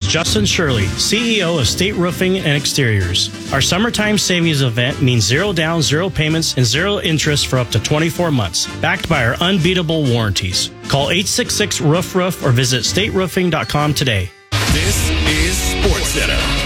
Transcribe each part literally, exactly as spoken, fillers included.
Justin Shirley, C E O of State Roofing and Exteriors. Our summertime savings event means zero down, zero payments, and zero interest for up to twenty-four months, backed by our unbeatable warranties. Call eight six six, roof roof or visit state roofing dot com today. This is SportsCenter.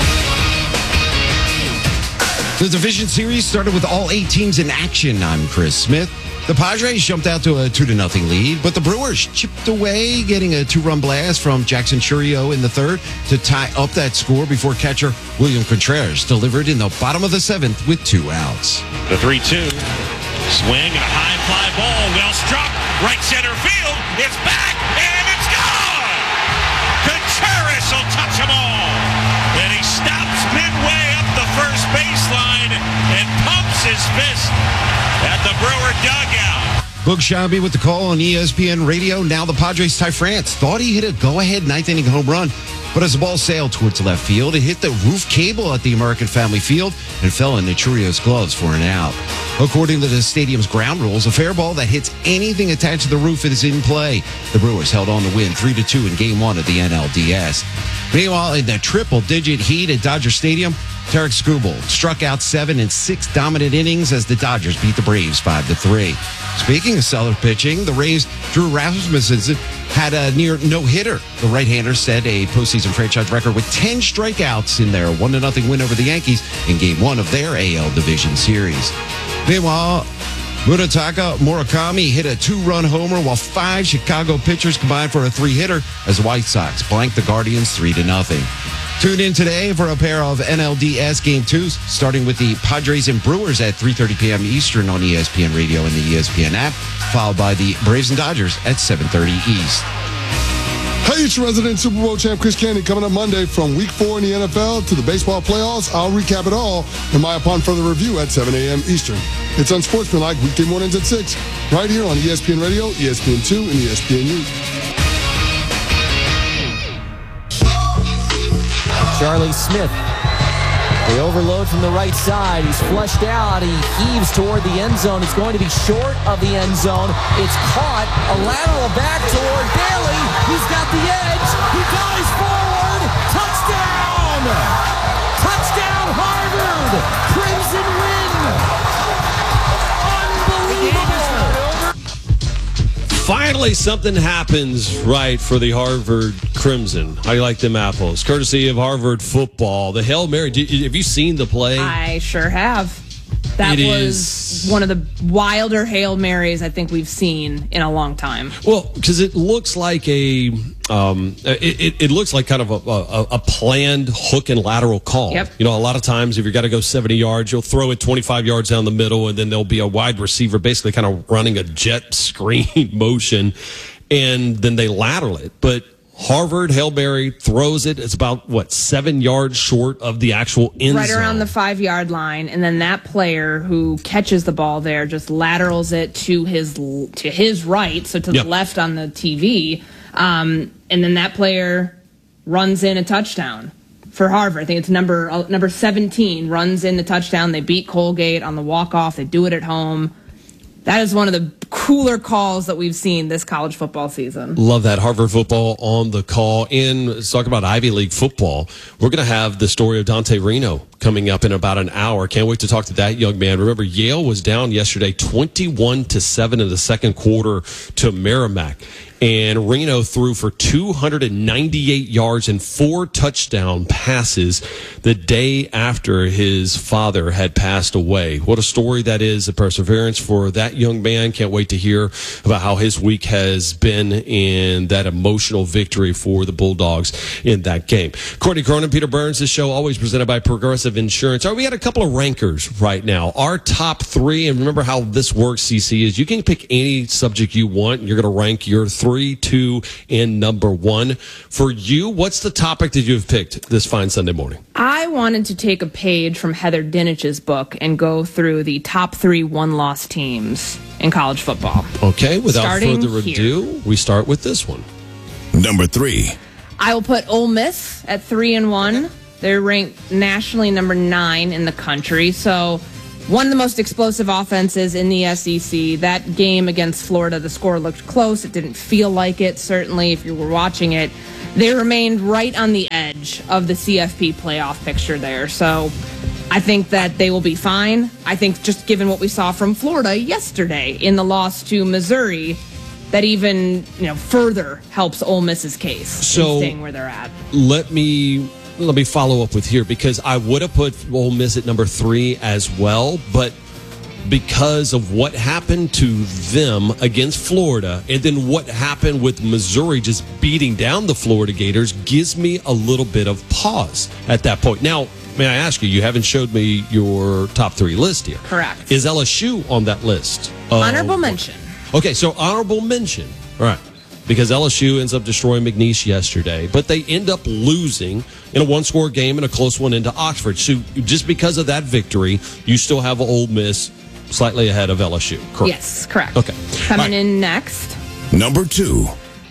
The division series started with all eight teams in action. I'm Chris Smith. The Padres jumped out to a two to nothing lead, but the Brewers chipped away, getting a two-run blast from Jackson Chourio in the third to tie up that score before catcher William Contreras delivered in the bottom of the seventh with two outs. The three two. Swing and a high fly ball. Well struck. Right center field. It's back and it's gone. Contreras will touch them all. And he stops midway up the first baseline and pumps his fist at the Brewer dugout. Boog Sciambi with the call on E S P N Radio. Now the Padres' Ty France thought he hit a go-ahead ninth inning home run, but as the ball sailed towards left field, it hit the roof cable at the American Family Field and fell into Chourio's gloves for an out. According to the stadium's ground rules, a fair ball that hits anything attached to the roof is in play. The Brewers held on to win three to two in Game one of the N L D S. Meanwhile, in the triple-digit heat at Dodger Stadium, Tarik Skubal struck out seven in six dominant innings as the Dodgers beat the Braves five to three. Speaking of stellar pitching, the Rays' Drew Rasmussen had a near no-hitter. The right-hander set a postseason franchise record with ten strikeouts in their one to nothing win over the Yankees in Game one of their A L Division Series. Meanwhile, Munetaka Murakami hit a two-run homer while five Chicago pitchers combined for a three-hitter as the White Sox blanked the Guardians three to nothing. Tune in today for a pair of N L D S Game twos, starting with the Padres and Brewers at three thirty p.m. Eastern on E S P N Radio and the E S P N app, followed by the Braves and Dodgers at seven thirty East. Hey, it's resident Super Bowl champ Chris Candy coming up Monday from week four in the N F L to the baseball playoffs. I'll recap it all in my Upon Further Review at seven a.m. Eastern. It's Unsportsmanlike weekday mornings at six, right here on E S P N Radio, E S P N two, and E S P N U. Charlie Smith, the overload from the right side. He's flushed out. He heaves toward the end zone. It's going to be short of the end zone. It's caught. A lateral back toward Bailey. He's got the edge. He dives forward. Touchdown! Touchdown, Harvard! Crimson win! Unbelievable! Finally, something happens right for the Harvard Crimson. How you like them apples? Courtesy of Harvard football. The Hail Mary. Did, have you seen the play? I sure have. That it was is... one of the wilder Hail Marys I think we've seen in a long time. Well, because it looks like a, um, it, it, it looks like kind of a, a, a planned hook and lateral call. Yep. You know, a lot of times if you've got to go seventy yards, you'll throw it twenty-five yards down the middle, and then there'll be a wide receiver basically kind of running a jet screen motion, and then they lateral it. But Harvard, Hail Mary, throws it. It's about, what, seven yards short of the actual end Right zone. around the five-yard line, and then that player who catches the ball there just laterals it to his to his right, so to Yep. the left on the T V, um, and then that player runs in a touchdown for Harvard. I think it's number uh, number seventeen, runs in the touchdown. They beat Colgate on the walk-off. They do it at home. That is one of the cooler calls that we've seen this college football season. Love that. Harvard football on the call. And let's talk about Ivy League football. We're going to have the story of Dante Reno coming up in about an hour. Can't wait to talk to that young man. Remember, Yale was down yesterday twenty-one to seven in the second quarter to Merrimack. And Reno threw for two hundred ninety-eight yards and four touchdown passes the day after his father had passed away. What a story that is, a perseverance for that young man. Can't wait to hear about how his week has been in that emotional victory for the Bulldogs in that game. Courtney Cronin, Peter Burns, this show always presented by Progressive Insurance. All right, we had a couple of rankers right now. Our top three, and remember how this works, C C, is you can pick any subject you want, and you're going to rank your three. Three, two, and number one. For you, what's the topic that you've picked this fine Sunday morning? I wanted to take a page from Heather Dinich's book and go through the top three one-loss teams in college football. Okay, without Starting further ado, here. we start with this one. Number three. I will put Ole Miss at three and one. They're ranked nationally number nine in the country. So one of the most explosive offenses in the S E C. That game against Florida, the score looked close. It didn't feel like it, certainly, if you were watching it. they remained right on the edge of the C F P playoff picture there. So I think that they will be fine. I think just given what we saw from Florida yesterday in the loss to Missouri, that even you know further helps Ole Miss's case so in staying where they're at. Let me let me follow up with here, because I would have put Ole Miss at number three as well, but because of what happened to them against Florida and then what happened with Missouri just beating down the Florida Gators gives me a little bit of pause at that point. Now, may I ask you, you haven't showed me your top three list here. Correct. Is L S U on that list? Honorable mention. Okay, so honorable mention. All right. Because L S U ends up destroying McNeese yesterday, but they end up losing in a one-score game and a close one into Oxford. So just because of that victory, you still have Ole Miss slightly ahead of L S U, correct? Yes, correct. Okay. Coming right. in next. Number two.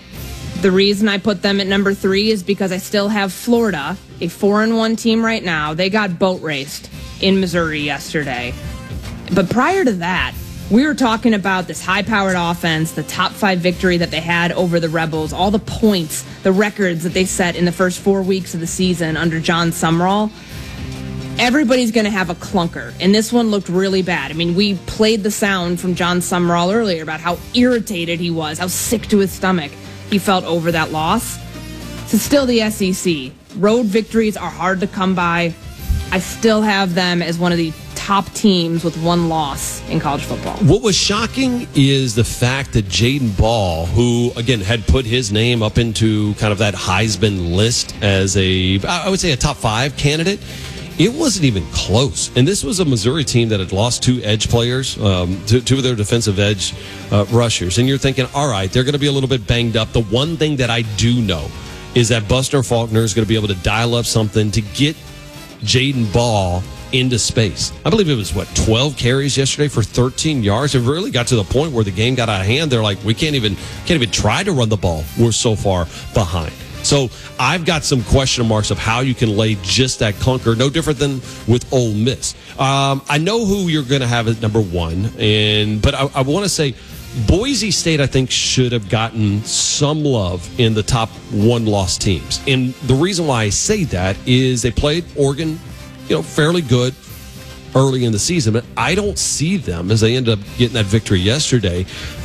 The reason I put them at number three is because I still have Florida, a four and one team right now. They got boat raced in Missouri yesterday. But prior to that, we were talking about this high-powered offense, the top five victory that they had over the Rebels, all the points, the records that they set in the first four weeks of the season under John Sumrall. Everybody's going to have a clunker, and this one looked really bad. I mean, we played the sound from John Sumrall earlier about how irritated he was, how sick to his stomach he felt over that loss. So still the S E C. Road victories are hard to come by. I still have them as one of the top teams with one loss in college football. What was shocking is the fact that Jaden Ball, who, again, had put his name up into kind of that Heisman list as a, I would say, a top five candidate, it wasn't even close. And this was a Missouri team that had lost two edge players, um, two, two of their defensive edge uh, rushers. And you're thinking, all right, they're going to be a little bit banged up. The one thing that I do know is that Buster Faulkner is going to be able to dial up something to get Jaden Ball into space. I believe it was, what, twelve carries yesterday for thirteen yards. It really got to the point where the game got out of hand. They're like, we can't even can't even try to run the ball. We're so far behind. So I've got some question marks of how you can lay just that clunker, no different than with Ole Miss. Um, I know who you're going to have at number one, and but I, I want to say Boise State, I think, should have gotten some love in the top one-loss teams. And the reason why I say that is they played Oregon, you know, fairly good early in the season, but I don't see them as they end up getting that victory yesterday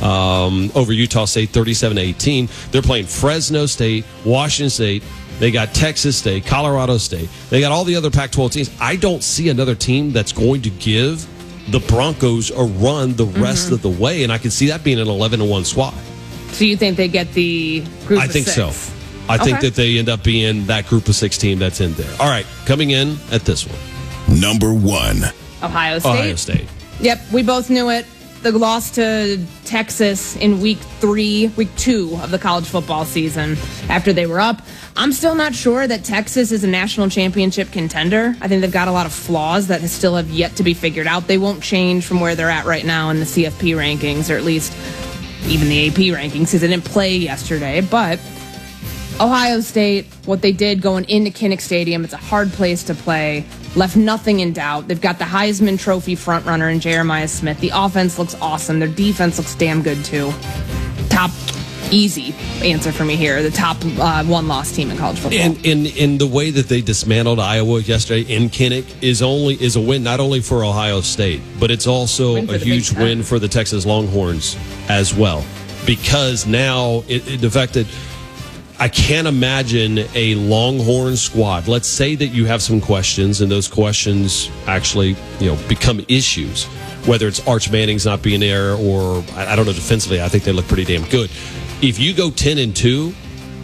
um, over Utah State, thirty-seven to eighteen. They're playing Fresno State, Washington State. They got Texas State, Colorado State. They got all the other Pac twelve teams. I don't see another team that's going to give the Broncos a run the rest mm-hmm. of the way, and I can see that being an eleven to one squad. So you think they get the group I of think six? so. I okay. think that they end up being that group of six team that's in there. All right, coming in at this one. Number one. Ohio State. Ohio State. Yep, we both knew it. The loss to Texas in week three, week two of the college football season after they were up. I'm still not sure that Texas is a national championship contender. I think they've got a lot of flaws that still have yet to be figured out. They won't change from where they're at right now in the C F P rankings, or at least even the A P rankings, because they didn't play yesterday. But Ohio State, what they did going into Kinnick Stadium, it's a hard place to play. Left nothing in doubt. They've got the Heisman Trophy frontrunner in Jeremiah Smith. The offense looks awesome. Their defense looks damn good, too. Top, easy answer for me here. The top uh, one-loss team in college football. And in in the way that they dismantled Iowa yesterday in Kinnick is only is a win not only for Ohio State, but it's also a huge win for the Texas Longhorns as well. Because now it, it affected... I can't imagine a Longhorn squad. Let's say that you have some questions, and those questions actually, you know, become issues. Whether it's Arch Manning's not being there, or I don't know, defensively, I think they look pretty damn good. If you go ten and two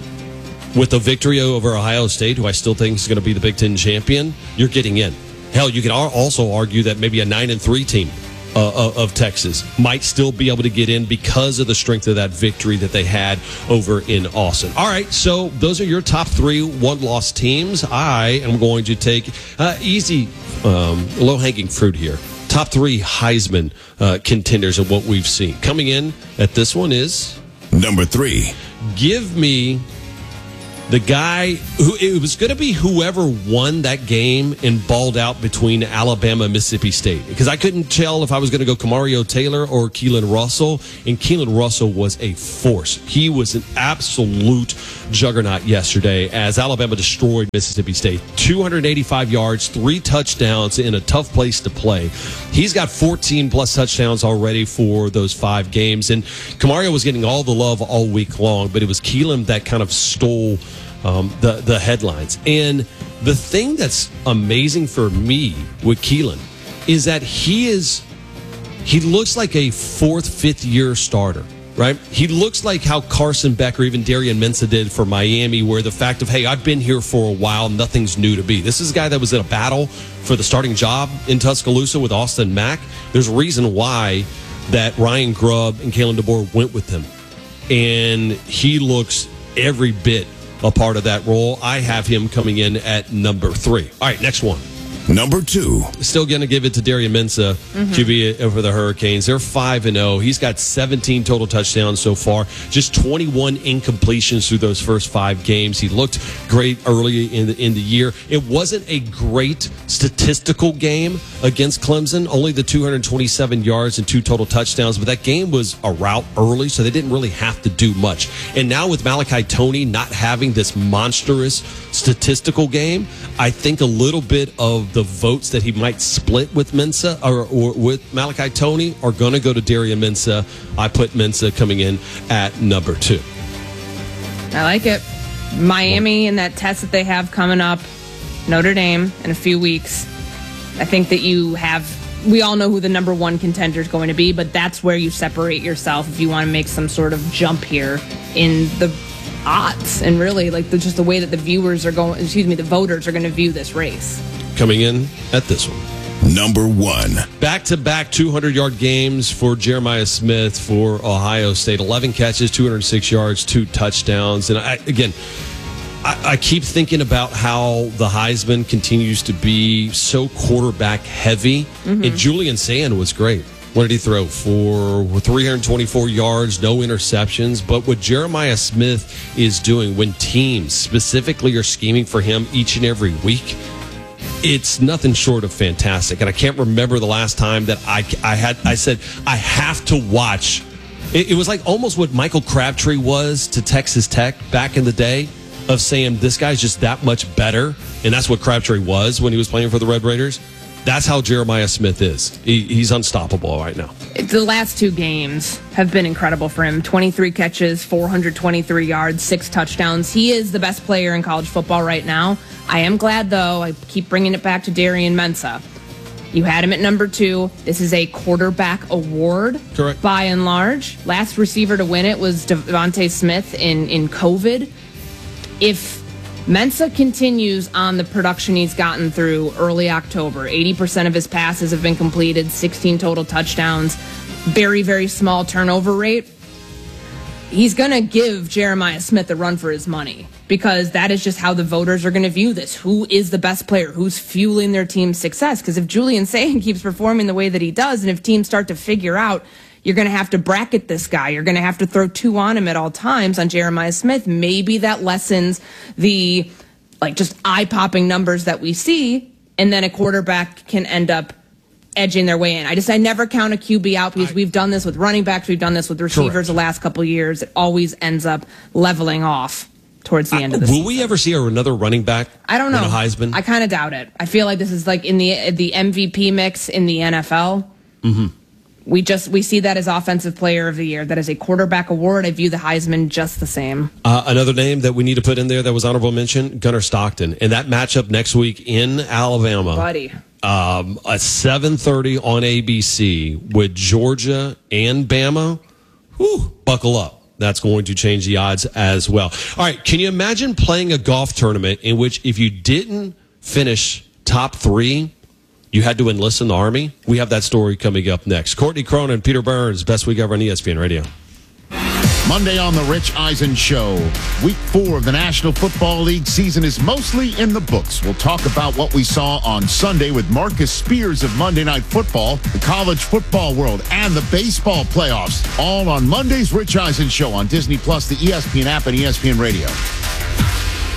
with a victory over Ohio State, who I still think is going to be the Big Ten champion, you're getting in. Hell, you could also argue that maybe a nine and three team Uh, of Texas might still be able to get in because of the strength of that victory that they had over in Austin. All right, so those are your top three one-loss teams. I am going to take uh, easy, um, low-hanging fruit here. Top three Heisman uh, contenders of what we've seen. Coming in at this one is... Number three. Give me The guy who it was going to be whoever won that game and balled out between Alabama and Mississippi State, because I couldn't tell if I was going to go Kamario Taylor or Keelan Russell, and Keelan Russell was a force. He was an absolute juggernaut yesterday as Alabama destroyed Mississippi State. two hundred eighty-five yards, three touchdowns in a tough place to play. He's got fourteen plus touchdowns already for those five games, and Kamario was getting all the love all week long, but it was Keelan that kind of stole Um, the, the headlines. And the thing that's amazing for me with Keelan is that he is, he looks like a fourth, fifth year starter, right? He looks like how Carson Beck or even Darian Mensah did for Miami, where the fact of, hey, I've been here for a while, nothing's new to me. This is a guy that was in a battle for the starting job in Tuscaloosa with Austin Mack. There's a reason why that Ryan Grubb and Kalen DeBoer went with him. And he looks every bit a part of that role. I have him coming in at number three. All right, next one. Number two. Still going to give it to Darian Mensah, mm-hmm. Q B for the Hurricanes. They're five and oh. He's got seventeen total touchdowns so far. Just twenty-one incompletions through those first five games. He looked great early in the, in the year. It wasn't a great statistical game against Clemson. Only the two hundred twenty-seven yards and two total touchdowns. But that game was a rout early, so they didn't really have to do much. And now with Malachi Toney not having this monstrous statistical game, I think a little bit of the votes that he might split with Mensah or, or with Malachi Toney are going to go to Darian Mensah. I put Mensah coming in at number two. I like it. Miami and that test that they have coming up, Notre Dame in a few weeks. I think that you have, we all know who the number one contender is going to be, but that's where you separate yourself if you want to make some sort of jump here in the odds and really like the, just the way that the viewers are going, excuse me, the voters are going to view this race. Coming in at this one. Number one. Back-to-back two hundred yard games for Jeremiah Smith for Ohio State. eleven catches, two hundred six yards, two touchdowns. And I, again, I, I keep thinking about how the Heisman continues to be so quarterback heavy. Mm-hmm. And Julian Sand was great. What did he throw? For three hundred twenty-four yards, no interceptions. But what Jeremiah Smith is doing when teams specifically are scheming for him each and every week, it's nothing short of fantastic. And I can't remember the last time that I, I had I said, I have to watch. It, it was like almost what Michael Crabtree was to Texas Tech back in the day, of saying this guy's just that much better. And that's what Crabtree was when he was playing for the Red Raiders. That's how Jeremiah Smith is. He, he's unstoppable right now. The last two games have been incredible for him. twenty-three catches, four hundred twenty-three yards, six touchdowns. He is the best player in college football right now. I am glad, though, I keep bringing it back to Darian Mensah. You had him at number two. This is a quarterback award. Correct. By and large. Last receiver to win it was Devontae Smith in, in COVID. If Mensah continues on the production he's gotten through early October, eighty percent of his passes have been completed, sixteen total touchdowns, very, very small turnover rate. He's going to give Jeremiah Smith a run for his money because that is just how the voters are going to view this. Who is the best player? Who's fueling their team's success? Because if Julian Sand keeps performing the way that he does, and if teams start to figure out you're going to have to bracket this guy, you're going to have to throw two on him at all times on Jeremiah Smith, maybe that lessens the like just eye-popping numbers that we see, and then a quarterback can end up edging their way in. I just, I never count a Q B out because we've done this with running backs, we've done this with receivers Correct. The last couple of years. It always ends up leveling off towards the end uh, of the will season. Will we ever see another running back? I don't know. A Heisman? I kind of doubt it. I feel like this is like in the the M V P mix in the N F L. Mm-hmm. We just we see that as offensive player of the year. That is a quarterback award. I view the Heisman just the same. Uh, another name that we need to put in there that was honorable mention, Gunnar Stockton. And that matchup next week in Alabama. Buddy. Um, at seven thirty on A B C with Georgia and Bama. Whew, buckle up. That's going to change the odds as well. All right, can you imagine playing a golf tournament in which if you didn't finish top three, you had to enlist in the Army? We have that story coming up next. Courtney Cronin, Peter Burns, best week ever on E S P N Radio. Monday on the Rich Eisen Show. Week four of the National Football League season is mostly in the books. We'll talk about what we saw on Sunday with Marcus Spears of Monday Night Football, the college football world, and the baseball playoffs. All on Monday's Rich Eisen Show on Disney Plus, the E S P N app, and E S P N Radio.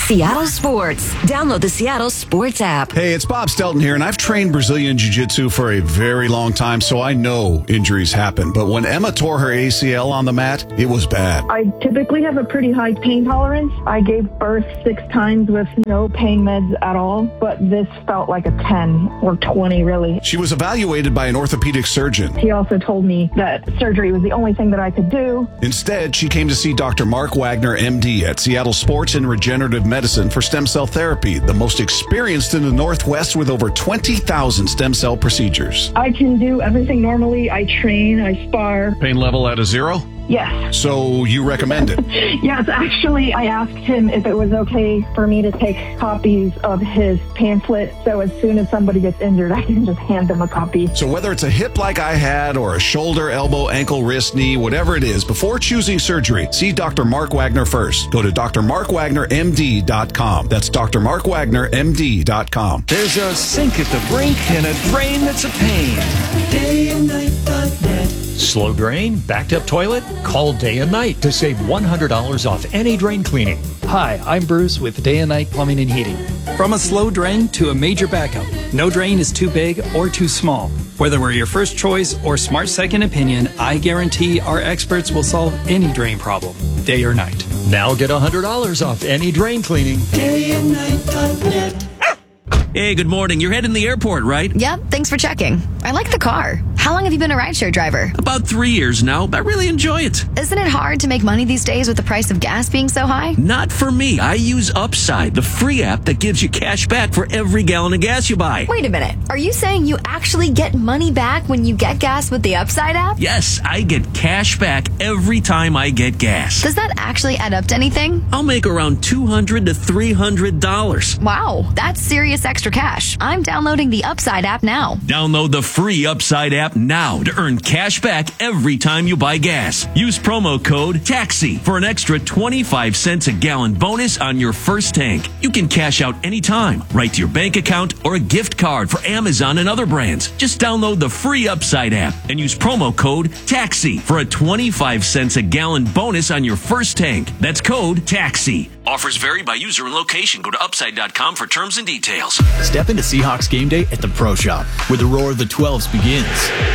Seattle Sports. Download the Seattle Sports app. Hey, it's Bob Stelton here, and I've trained Brazilian Jiu-Jitsu for a very long time, so I know injuries happen. But when Emma tore her A C L on the mat, it was bad. I typically have a pretty high pain tolerance. I gave birth six times with no pain meds at all, but this felt like a ten or twenty, really. She was evaluated by an orthopedic surgeon. He also told me that surgery was the only thing that I could do. Instead, she came to see Doctor Mark Wagner, M D, at Seattle Sports and Regenerative Medicine for stem cell therapy, the most experienced in the Northwest with over twenty thousand stem cell procedures. I can do everything normally. I train, I spar. Pain level at a zero? Yes. So you recommend it? Yes, actually, I asked him if it was okay for me to take copies of his pamphlet, so as soon as somebody gets injured, I can just hand them a copy. So whether it's a hip like I had or a shoulder, elbow, ankle, wrist, knee, whatever it is, before choosing surgery, see Doctor Mark Wagner first. Go to D R Mark Wagner M D dot com. That's D R Mark Wagner M D dot com. There's a sink at the brink and a drain that's a pain. day and night dot net. Slow drain? Backed up toilet? Call Day and Night to save one hundred dollars off any drain cleaning. Hi, I'm Bruce with Day and Night Plumbing and Heating. From a slow drain to a major backup, no drain is too big or too small. Whether we're your first choice or smart second opinion, I guarantee our experts will solve any drain problem, day or night. Now get one hundred dollars off any drain cleaning. day and night dot net. Hey, good morning. You're heading to the airport, right? Yep, thanks for checking. I like the car. How long have you been a rideshare driver? About three years now. I really enjoy it. Isn't it hard to make money these days with the price of gas being so high? Not for me. I use Upside, the free app that gives you cash back for every gallon of gas you buy. Wait a minute. Are you saying you actually get money back when you get gas with the Upside app? Yes, I get cash back every time I get gas. Does that actually add up to anything? I'll make around two hundred to three hundred dollars. Wow, that's serious extra cash. I'm downloading the Upside app now. Download the free Upside app now to earn cash back every time you buy gas. Use promo code TAXI for an extra twenty-five cents a gallon bonus on your first tank. You can cash out anytime, right to your bank account or a gift card for Amazon and other brands. Just download the free Upside app and use promo code TAXI for a twenty-five cents a gallon bonus on your first tank. That's code TAXI. Offers vary by user and location. Go to upside dot com for terms and details. Step into Seahawks game day at the Pro Shop, where the roar of the twelves begins.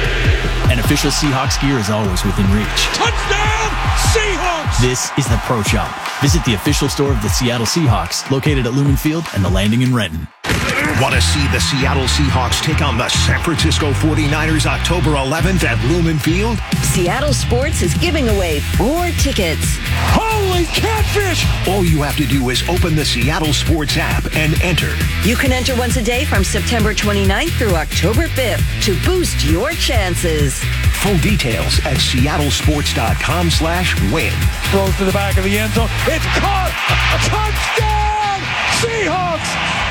And official Seahawks gear is always within reach. Touchdown, Seahawks! This is the Pro Shop. Visit the official store of the Seattle Seahawks, located at Lumen Field and the Landing in Renton. Want to see the Seattle Seahawks take on the San Francisco forty-niners October eleventh at Lumen Field? Seattle Sports is giving away four tickets. Holy catfish! All you have to do is open the Seattle Sports app and enter. You can enter once a day from September twenty-ninth through October fifth to boost your chances. Full details at seattle sports dot com slash win. Throws to the back of the end zone. It's caught! Touchdown! Seahawks!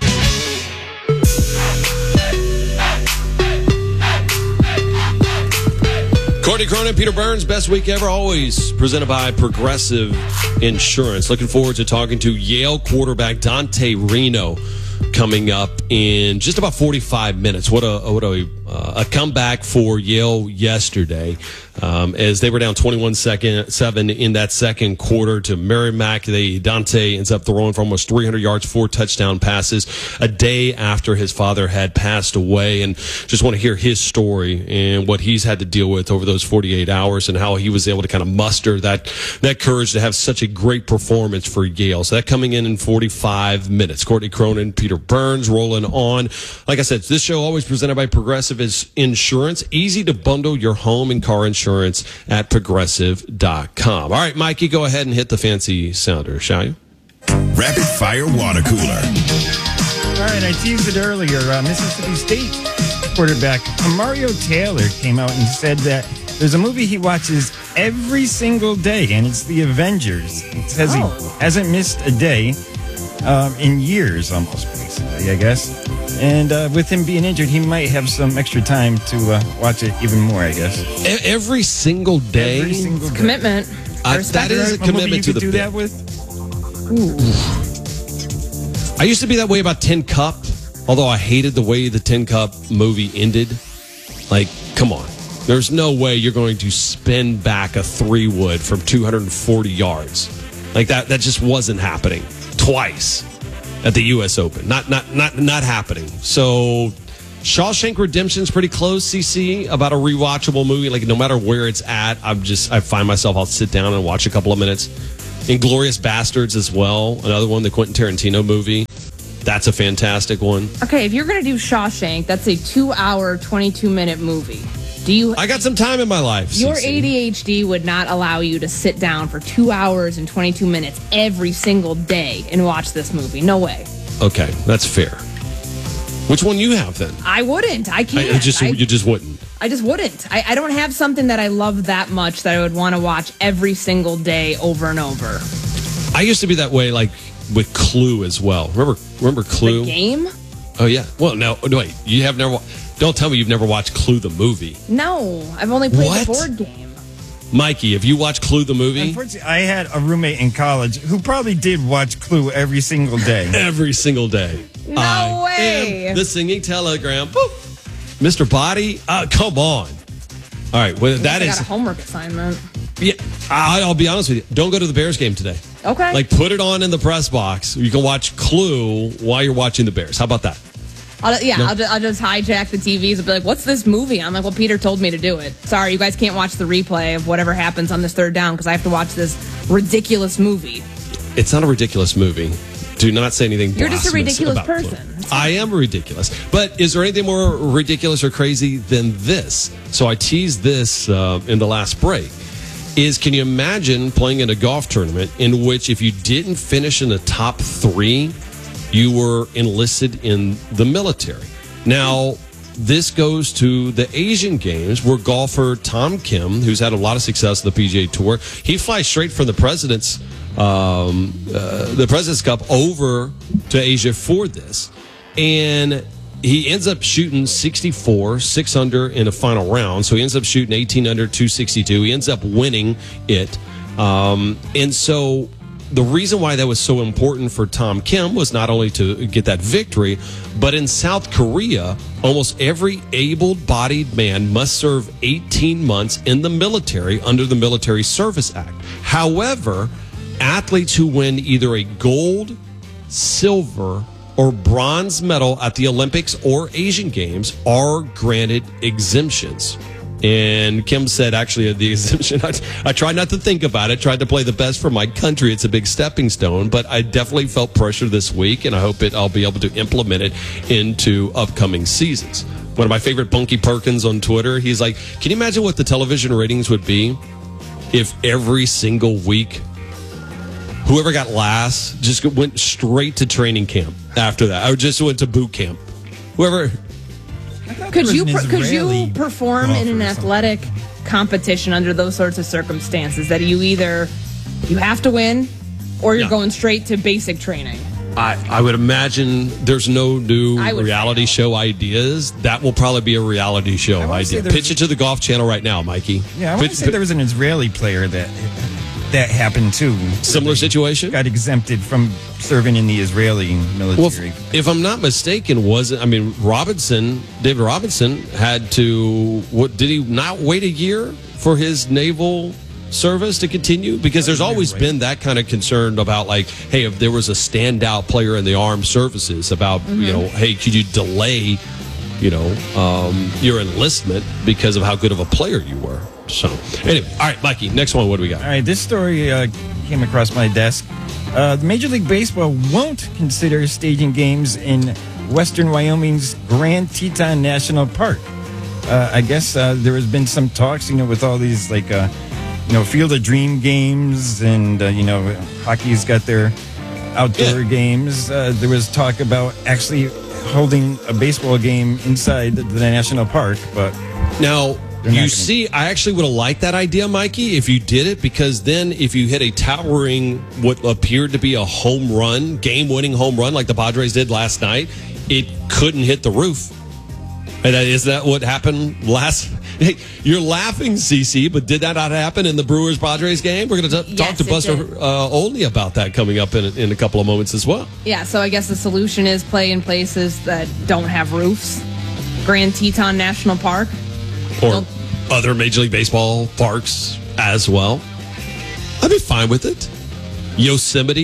Courtney Cronin, Peter Burns, best week ever, always presented by Progressive Insurance. Looking forward to talking to Yale quarterback Dante Reno coming up in just about forty-five minutes. What a what a, uh, a comeback for Yale yesterday, um, as they were down twenty-one seven in that second quarter to Merrimack. They Dante ends up throwing for almost three hundred yards, four touchdown passes, a day after his father had passed away. And just want to hear his story and what he's had to deal with over those forty-eight hours and how he was able to kind of muster that that courage to have such a great performance for Yale. So that coming in in forty-five minutes. Courtney Cronin, Peter Burns rolling on. Like I said, this show always presented by Progressive Insurance. Easy to bundle your home and car insurance at progressive dot com. All right, Mikey, go ahead and hit the fancy sounder, shall you? Rapid Fire Water Cooler. All right, I teased it earlier. Uh, Mississippi State quarterback Mario Taylor came out and said that there's a movie he watches every single day, and it's The Avengers. It says oh. he hasn't missed a day um, in years, almost, basically, I guess. And uh, with him being injured, he might have some extra time to uh, watch it even more, I guess. Every single day? Every single day. Commitment. Uh, that is a commitment to the do bit. that with? Ooh. I used to be that way about Tin Cup, although I hated the way the Tin Cup movie ended. Like, come on. There's no way you're going to spin back a three wood from two hundred forty yards. Like, that, that just wasn't happening. twice at the U S Open. Not not not not happening. So Shawshank Redemption's pretty close, C C, about a rewatchable movie. Like, no matter where it's at, I'm just, I find myself, I'll sit down and watch a couple of minutes. Inglourious Bastards as well, another one, the Quentin Tarantino movie. That's a fantastic one. Okay, if you're going to do Shawshank, that's a two-hour, twenty-two minute movie. Do you? I got some time in my life. Your C C. A D H D would not allow you to sit down for two hours and twenty-two minutes every single day and watch this movie. No way. Okay, that's fair. Which one you have then? I wouldn't. I can't. I, just I, you just wouldn't. I just wouldn't. I, I don't have something that I love that much that I would want to watch every single day over and over. I used to be that way, like with Clue as well. Remember, remember Clue? The game? Oh yeah. Well, no, no wait. You have never. Don't tell me you've never watched Clue the movie. No, I've only played What? the board game. Mikey, have you watched Clue the movie? Unfortunately, I had a roommate in college who probably did watch Clue every single day. Every single day. No I way. am the singing telegram. Boop. Mister Body, uh, come on. All right, well, that I is. got a homework assignment. Yeah, I- I'll be honest with you. Don't go to the Bears game today. Okay. Like, put it on in the press box. You can watch Clue while you're watching the Bears. How about that? I'll, yeah, No. I'll, just, I'll just hijack the T Vs and be like, what's this movie? I'm like, well, Peter told me to do it. Sorry, you guys can't watch the replay of whatever happens on this third down because I have to watch this ridiculous movie. It's not a ridiculous movie. Do not say anything You're just a blasphemous ridiculous about Clue. person. I am ridiculous. But is there anything more ridiculous or crazy than this? So I teased this uh, in the last break. Is can you imagine playing in a golf tournament in which if you didn't finish in the top three, you were enlisted in the military? Now, this goes to the Asian Games where golfer Tom Kim, who's had a lot of success on the P G A Tour, he flies straight from the president's um, uh, the President's Cup over to Asia for this. And he ends up shooting sixty-four, six under in the final round. So he ends up shooting eighteen under, two sixty-two. He ends up winning it. Um, and so the reason why that was so important for Tom Kim was not only to get that victory, but in South Korea, almost every able-bodied man must serve eighteen months in the military under the Military Service Act. However, athletes who win either a gold, silver, or bronze medal at the Olympics or Asian Games are granted exemptions. And Kim said, actually, the exemption, I, I tried not to think about it, tried to play the best for my country. It's a big stepping stone, but I definitely felt pressure this week, and I hope it, I'll be able to implement it into upcoming seasons. One of my favorite, Bunky Perkins on Twitter, he's like, can you imagine what the television ratings would be if every single week whoever got last just went straight to training camp after that? I just went to boot camp. Whoever... Could you per- could you perform in an athletic competition under those sorts of circumstances that you either you have to win or you're Yeah. going straight to basic training? I, I would imagine there's no new I would reality show ideas. That will probably be a reality show wanna say idea. there's- Pitch it to the Golf Channel right now, Mikey. Yeah, I want to Pitch- say there was an Israeli player that that happened too. Similar situation? Got exempted from serving in the Israeli military. Well, if, if I'm not mistaken, wasn't I mean Robinson, David Robinson had to what did he not wait a year for his naval service to continue? Because there's always been that kind of concern about like, hey, if there was a standout player in the armed services about, Mm-hmm. you know, hey, could you delay, you know, um, your enlistment because of how good of a player you were? So anyway, all right, Mikey, next one, what do we got? All right, this story uh, came across my desk. Uh, Major League Baseball won't consider staging games in western Wyoming's Grand Teton National Park. Uh, I guess uh, there has been some talks, you know, with all these like, uh, you know, Field of Dream games, and uh, you know, hockey's got their outdoor Yeah. games. Uh, there was talk about actually holding a baseball game inside the, the national park, but Now, They're not you gonna- see, I actually would have liked that idea, Mikey, if you did it, because then if you hit a towering, what appeared to be a home run, game-winning home run like the Padres did last night, it couldn't hit the roof. And that- is that what happened last? Hey, you're laughing, C C, but did that not happen in the Brewers-Padres game? We're going to talk Yes, to it Buster did. uh, Olney about that coming up in, in a couple of moments as well. Yeah, so I guess the solution is play in places that don't have roofs. Grand Teton National Park. Or Don't- other Major League Baseball parks as well. I'd be fine with it. Yosemite,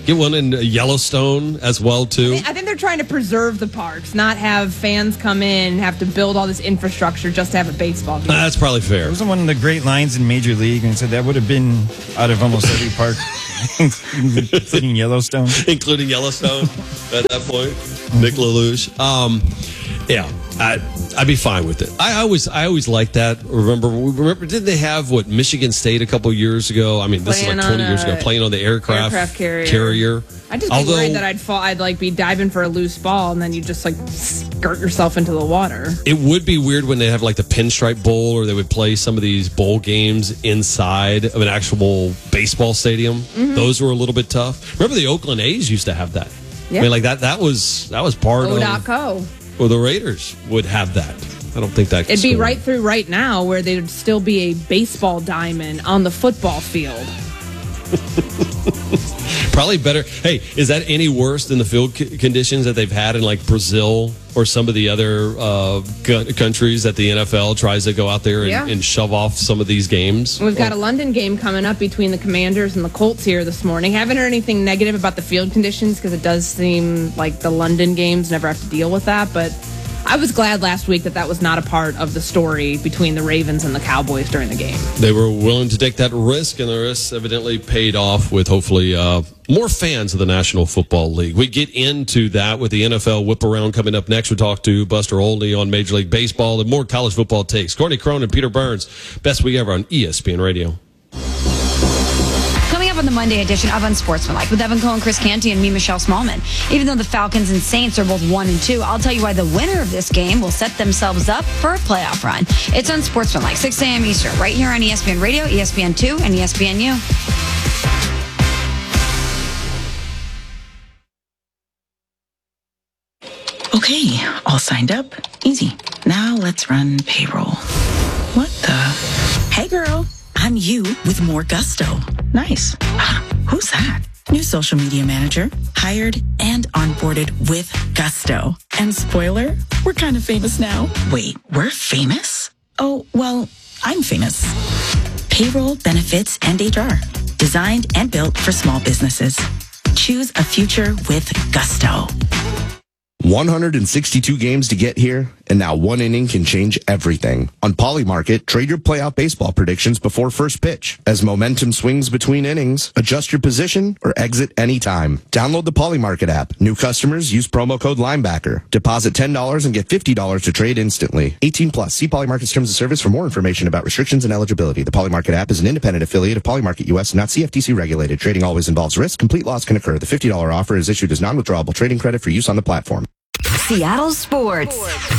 Get one in Yellowstone as well, too. I think they're trying to preserve the parks, not have fans come in and have to build all this infrastructure just to have a baseball game. Uh, that's probably fair. It wasn't one of the great lines in Major League, and said that would have been out of almost every park, including Yellowstone. Including Yellowstone at that point. Nick LaLouche. Um, yeah, I, I'd be fine with it. I always I always liked that. Remember, remember, didn't they have, what, Michigan State a couple years ago? I mean, this Playing is like twenty on years a ago, playing on the aircraft, aircraft carrier. carrier. I just Although, be worried that I'd fall. I'd like be diving for a loose ball, and then you just like skirt yourself into the water. It would be weird when they have like the Pinstripe Bowl, or they would play some of these bowl games inside of an actual baseball stadium. Mm-hmm. Those were a little bit tough. Remember the Oakland A's used to have that. Yeah. I mean, like that. That was that was part O of. dot co. Well, the Raiders would have that. I don't think that. It'd be score. right through right now, where there'd still be a baseball diamond on the football field. Probably better. Hey, is that any worse than the field c- conditions that they've had in like Brazil or some of the other uh, gu- countries that the N F L tries to go out there and, Yeah. and shove off some of these games? We've got a London game coming up between the Commanders and the Colts here this morning. Haven't heard anything negative about the field conditions because it does seem like the London games never have to deal with that. But I was glad last week that that was not a part of the story between the Ravens and the Cowboys during the game. They were willing to take that risk, and the risk evidently paid off with hopefully uh, more fans of the National Football League. We get into that with the N F L whip around coming up next. We'll talk to Buster Olney on Major League Baseball and more college football takes. Courtney Crone and Peter Burns, best week ever on E S P N Radio. Coming up on the Monday edition of Unsportsmanlike with Evan Cohen, Chris Canty, and me, Michelle Smallman. Even though the Falcons and Saints are both one and two, I'll tell you why the winner of this game will set themselves up for a playoff run. It's Unsportsmanlike, six a.m. Eastern, right here on E S P N Radio, E S P N two, and E S P N U. Okay, all signed up. Easy. Now let's run payroll. What the? Hey girl, I'm you with more gusto. Nice. Ah, who's that? New social media manager, hired and onboarded with gusto. And spoiler, we're kind of famous now. Wait, we're famous? Oh, well, I'm famous. Payroll, benefits, and H R. Designed and built for small businesses. Choose a future with gusto. one hundred sixty-two games to get here, and now one inning can change everything. On Polymarket, trade your playoff baseball predictions before first pitch. As momentum swings between innings, adjust your position or exit anytime. Download the Polymarket app. New customers use promo code Linebacker. Deposit ten dollars and get fifty dollars to trade instantly. eighteen plus. See Polymarket's terms of service for more information about restrictions and eligibility. The Polymarket app is an independent affiliate of Polymarket U S, not C F T C regulated. Trading always involves risk. Complete loss can occur. The fifty dollars offer is issued as non-withdrawable trading credit for use on the platform. Seattle Sports.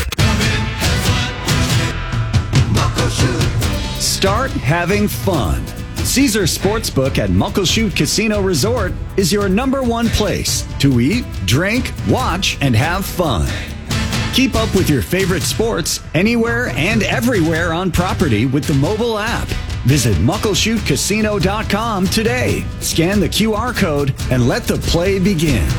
Start having fun. Caesar Sportsbook at Muckleshoot Casino Resort is your number one place to eat, drink, watch, and have fun. Keep up with your favorite sports anywhere and everywhere on property with the mobile app. Visit muckleshoot casino dot com today. Scan the Q R code and let the play begin.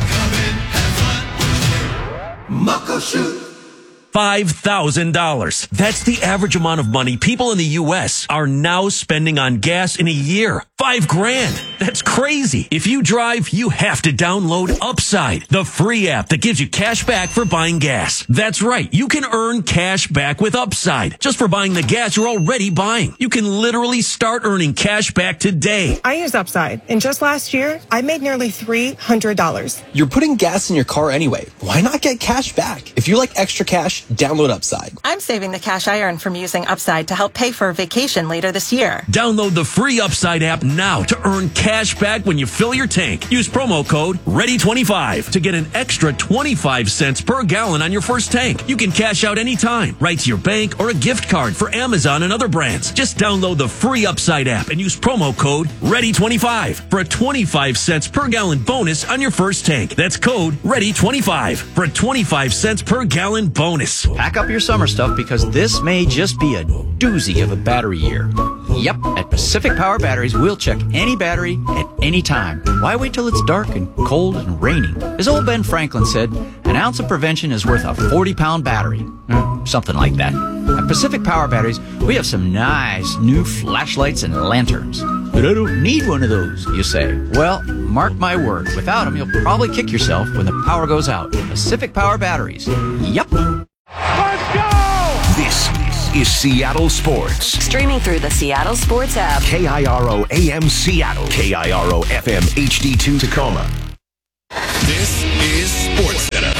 Muckleshoot. five thousand dollars. That's the average amount of money people in the U S are now spending on gas in a year. Five grand. That's crazy. If you drive, you have to download Upside, the free app that gives you cash back for buying gas. That's right. You can earn cash back with Upside just for buying the gas you're already buying. You can literally start earning cash back today. I use Upside, and just last year, I made nearly three hundred dollars. You're putting gas in your car anyway. Why not get cash back? If you like extra cash, download Upside. I'm saving the cash I earn from using Upside to help pay for a vacation later this year. Download the free Upside app now to earn cash back when you fill your tank. Use promo code ready twenty-five to get an extra twenty-five cents per gallon on your first tank. You can cash out anytime, right to your bank or a gift card for Amazon and other brands. Just download the free Upside app and use promo code ready twenty-five for a twenty-five cents per gallon bonus on your first tank. That's code ready twenty-five for a twenty-five cents per gallon bonus. Pack up your summer stuff because this may just be a doozy of a battery year. Yep, at Pacific Power Batteries, we'll check any battery at any time. Why wait till it's dark and cold and raining? As old Ben Franklin said, an ounce of prevention is worth a forty-pound battery. Eh, something like that. At Pacific Power Batteries, we have some nice new flashlights and lanterns. But I don't need one of those, you say. Well, mark my word. Without them, you'll probably kick yourself when the power goes out. Pacific Power batteries. Yep. Let's go! This is Seattle Sports. Streaming through the Seattle Sports app. K I R O A M Seattle. K I R O F M H D two Tacoma. This is Sports Center.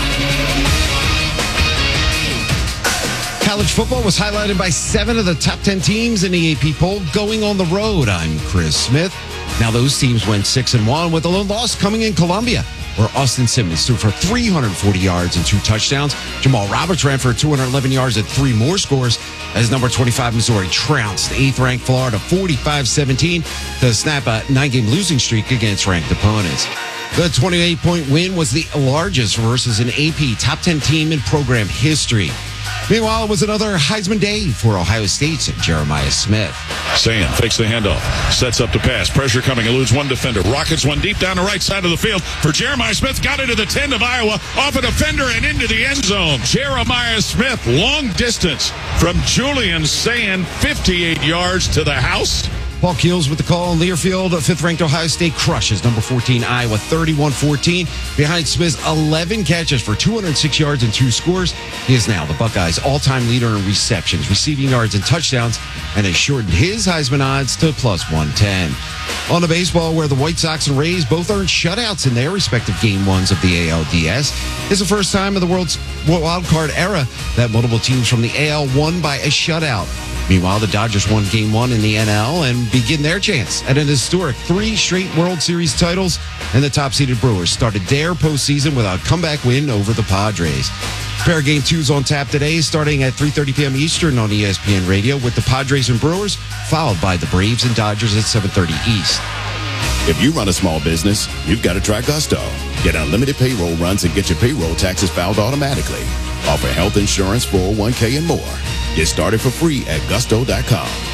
College football was highlighted by seven of the top ten teams in the A P poll going on the road. I'm Chris Smith. Now those teams went six and one with a lone loss coming in Columbia, where Austin Simmons threw for three hundred forty yards and two touchdowns. Jamal Roberts ran for two hundred eleven yards and three more scores as number twenty-five Missouri trounced eighth-ranked Florida forty-five seventeen to snap a nine-game losing streak against ranked opponents. The twenty-eight point win was the largest versus an A P top ten team in program history. Meanwhile, it was another Heisman day for Ohio State's Jeremiah Smith. Sayan fakes the handoff, sets up the pass. Pressure coming, eludes one defender. Rockets one deep down the right side of the field for Jeremiah Smith. Got into the ten of Iowa, off a defender and into the end zone. Jeremiah Smith, long distance from Julian Sayan, fifty-eight yards to the house. Paul Keels with the call on Learfield. Fifth-ranked Ohio State crushes number fourteen Iowa thirty-one fourteen behind Smith's eleven catches for two hundred six yards and two scores. He is now the Buckeyes' all-time leader in receptions, receiving yards, and touchdowns, and has shortened his Heisman odds to plus one ten. On to baseball, where the White Sox and Rays both earned shutouts in their respective game ones of the A L D S. It's the first time in the world's wild card era that multiple teams from the A L won by a shutout. Meanwhile, the Dodgers won Game one in the N L and begin their chance at an historic three straight World Series titles, and the top-seeded Brewers started their postseason with a comeback win over the Padres. Pair of Game two's on tap today, starting at three thirty p.m. Eastern on E S P N Radio with the Padres and Brewers, followed by the Braves and Dodgers at seven thirty East. If you run a small business, you've got to try Gusto. Get unlimited payroll runs and get your payroll taxes filed automatically. Offer health insurance, four oh one k, and more. Get started for free at gusto dot com.